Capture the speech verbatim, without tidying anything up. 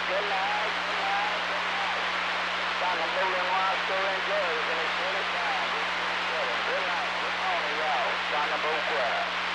Good night, good night, good night. Time to move and watch, go enjoy. We're going to shut it down. Good night. Good morning, y'all. Time to move quiet.